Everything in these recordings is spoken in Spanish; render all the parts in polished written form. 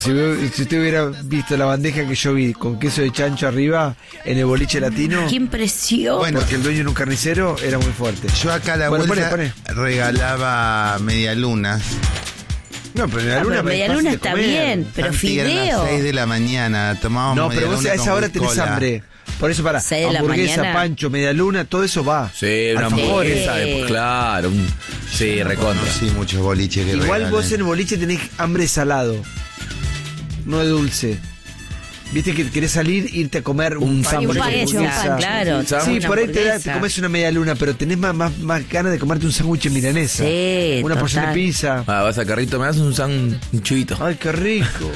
Si usted hubiera visto la bandeja que yo vi con queso de chancho arriba en el boliche latino. ¡Qué impresión! Bueno, porque el dueño era un carnicero, era muy fuerte. Yo acá a la vuelta regalaba medialunas. No, pero medialuna está bien, pero fideo. Eran las 6 de la mañana, tomábamos medialuna. No, pero vos a esa hora tenés hambre. Por eso hamburguesa, pancho, medialuna, todo eso va. Sí, una hamburguesa, claro. Sí, recontra. Sí, muchos boliches que igual regalen. Vos en el boliche tenés hambre de salado, no de dulce. Viste que querés salir, irte a comer un pan, claro. Sí, por ahí te comes una media luna, pero tenés más ganas de comerte un sándwich en milanesa. Sí, una porción de pizza. Vas a Carrito, me das un sándwichito. Ay, qué rico.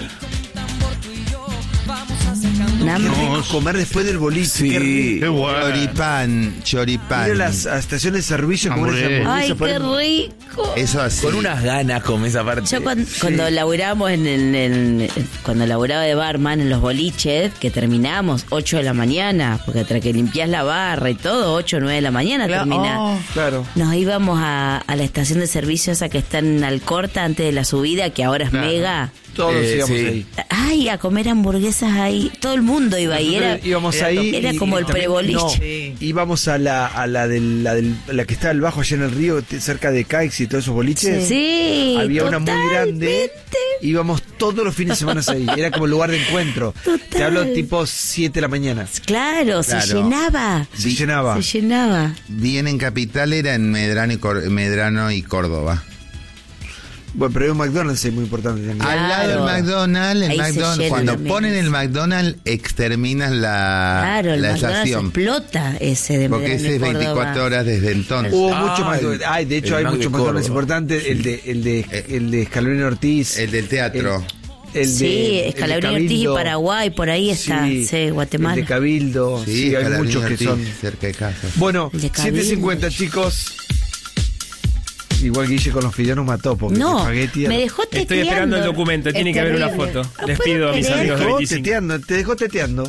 Qué rico comer después del boliche. Sí. Qué bueno. Choripán. Ir a las estaciones de servicio como Ay, qué rico. Eso así. Con unas ganas come esa parte. Yo cuando laburábamos cuando laburaba de barman en los boliches, que terminábamos 8 de la mañana, porque tras que limpiás la barra y todo, 8 o 9 de la mañana termina. Claro. Nos íbamos a la estación de servicio esa que está en Alcorta antes de la subida, que ahora es mega. Todos íbamos ahí. Ay, a comer hamburguesas ahí. Todo el mundo iba ahí. Íbamos ahí. Era como el preboliche. No, íbamos a la que está al bajo allá en el río, cerca de Caix y todos esos boliches. Sí. Había una muy grande. Íbamos todos los fines de semana ahí. Era como el lugar de encuentro. Total. Te hablo tipo 7 de la mañana. Claro, se llenaba. Se llenaba. Bien en Capital era en Medrano y Córdoba. Bueno, pero hay un McDonald's es muy importante también. Claro. Al lado del McDonald's, cuando también. ponen el McDonald's, exterminan la estación. Explota ese de porque ese es 24 horas desde entonces. Hubo mucho McDonald's. De hecho, hay muchos McDonald's importantes. El de Escalabrini Ortiz. El del teatro. Escalabrini Ortiz y Paraguay, por ahí está. Sí, Guatemala. El de Cabildo. Sí, hay muchos que son cerca de casa. Bueno, 7:50, chicos. Igual Guille con los fideos nos mató porque no, espagueti. Me dejó teteando. Estoy esperando el documento, tiene que haber una foto. Les pido a mis amigos de 25. Te dejó teteando.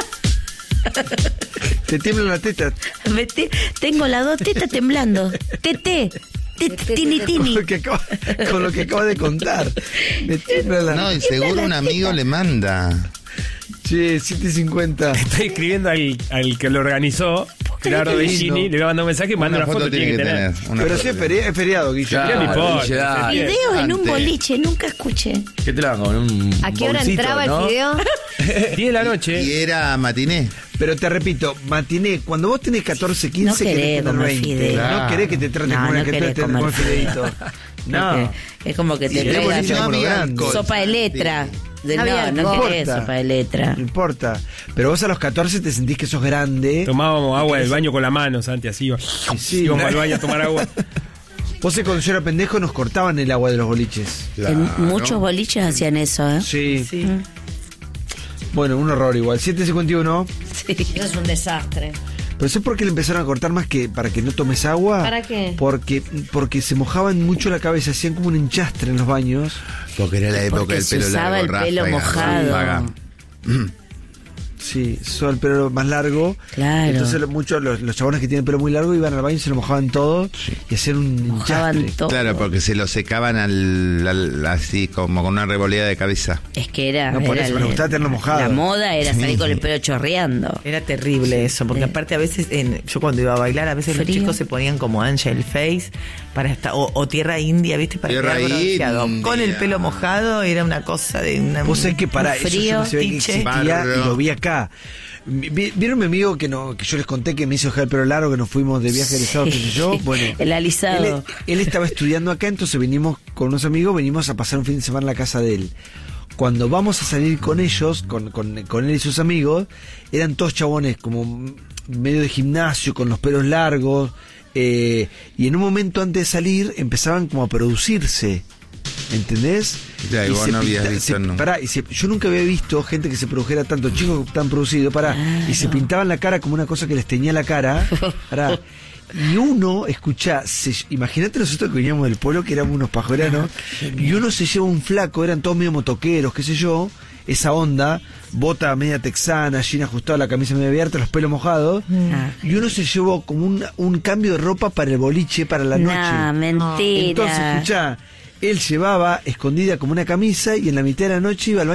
Te tiemblan las tetas. Tengo las 2 tetas temblando. Tete. Tini. Con lo que acabas de contar. No, y seguro un amigo le manda. Che, 7:50. Estoy escribiendo al que lo organizó, Gerardo Bellini, le voy a mandar un mensaje y manda una foto tiene que tener. Pero si es feriado, Guille. Fideos en un boliche, nunca escuché. ¿Qué te la van con un ¿A qué hora entraba el fideo? 10 de la noche. Y era matiné. Pero te repito, matiné, cuando vos tenés 14, 15, querés tener 20. Claro. No querés que te traten como una que te comer fideito. No. Es como que te traigan sopa de letra. No querés sopa de letra. No importa. Pero vos a los 14 te sentís que sos grande. Tomábamos agua del baño con la mano, Santi, así iba. Íbamos al baño a tomar agua. Vos cuando yo era pendejo nos cortaban el agua de los boliches. Claro. Muchos boliches hacían eso, ¿eh? Sí. Bueno, un horror igual. 7:51. Sí. Eso es un desastre. Pero ¿sabes por qué le empezaron a cortar más que para que no tomes agua? ¿Para qué? Porque se mojaban mucho la cabeza, hacían como un enchastre en los baños. Porque era la época del pelo largo, el pelo mojado. Sí, usaba el pelo más largo. Claro. Entonces muchos los chabones que tienen pelo muy largo iban al baño y se lo mojaban todo y hacían un enchastre. Todo. Claro, porque se lo secaban así como con una revoleada de cabeza. Es que era. No, por era eso me gustaba tenerlo mojado. La moda era salir con el pelo chorreando. Era terrible eso, porque aparte a veces, yo cuando iba a bailar, a veces los chicos se ponían como Angel Face para estar, o Tierra India, ¿viste? Para Tierra estar bronceado. India. Con el pelo mojado era una cosa de una. Vos sabés que para eso yo no sabía que existía y lo vi acá. ¿Vieron mi amigo que yo les conté que me hizo dejar el pelo largo, que nos fuimos de viaje egresado, qué sé yo? Bueno, el alisado. Él estaba estudiando acá, entonces venimos con unos amigos, venimos a pasar un fin de semana en la casa de él. Cuando vamos a salir con ellos, con él y sus amigos, eran todos chabones como medio de gimnasio, con los pelos largos, y en un momento antes de salir empezaban como a producirse. ¿Entendés? Ya, igual no habías visto, ¿no? Yo nunca había visto gente que se produjera tanto, chicos tan producidos, y se pintaban la cara como una cosa que les teñía la cara. Y uno, imagínate nosotros que veníamos del pueblo, que éramos unos pajeranos, y uno se lleva un flaco, eran todos medio motoqueros, qué sé yo, esa onda, bota media texana, jean ajustado, la camisa media abierta, los pelos mojados, y uno se llevó como un cambio de ropa para el boliche, para la noche. Mentira. Entonces, escuchá, él llevaba escondida como una camisa y en la mitad de la noche iba al baño